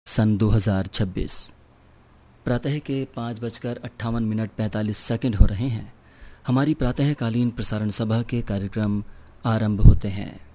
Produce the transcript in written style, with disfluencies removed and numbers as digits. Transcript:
सन 2026 प्रातः के 5:58 हो रहे हैं। हमारी प्रातःकालीन प्रसारण सभा के कार्यक्रम आरंभ होते हैं।